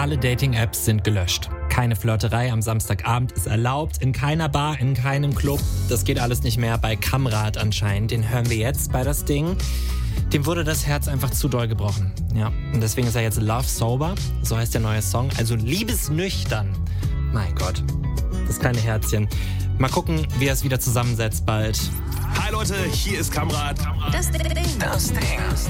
Alle Dating-Apps sind gelöscht. Keine Flirterei am Samstagabend ist erlaubt, in keiner Bar, in keinem Club. Das geht alles nicht mehr bei Kamrat anscheinend. Den hören wir jetzt bei Das Ding. Dem wurde das Herz einfach zu doll gebrochen. Ja, und deswegen ist er jetzt Love Sober, so heißt der neue Song. Also liebesnüchtern. Mein Gott, das kleine Herzchen. Mal gucken, wie er es wieder zusammensetzt bald. Hi Leute, hier ist Kamrat. Das Ding. Das Ding.